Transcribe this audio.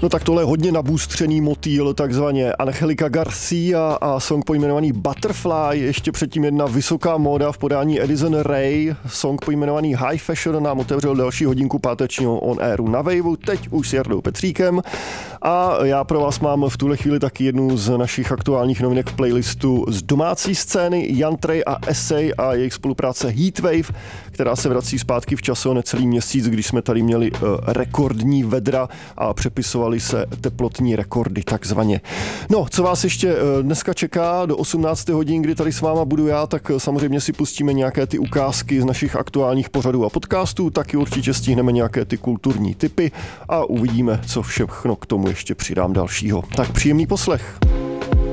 No tak tohle je hodně nabůstřený motýl, takzvaně Angelica Garcia a song pojmenovaný Butterfly, ještě předtím jedna vysoká móda v podání Edison Ray, song pojmenovaný High Fashion nám otevřel další hodinku pátečního On Airu na Waveu, teď už s Jardou Petříkem a já pro vás mám v tuhle chvíli taky jednu z našich aktuálních novinek v playlistu z domácí scény, Jan Trej a Essay a jejich spolupráce Heatwave, která se vrací zpátky v čase o necelý měsíc, když jsme tady měli rekordní vedra a přepisovali se teplotní rekordy takzvaně. No, co vás ještě dneska čeká do 18 hodin, kdy tady s váma budu já, tak samozřejmě si pustíme nějaké ty ukázky z našich aktuálních pořadů a podcastů, taky určitě stihneme nějaké ty kulturní tipy a uvidíme, co všechno k tomu ještě přidám dalšího. Tak příjemný poslech.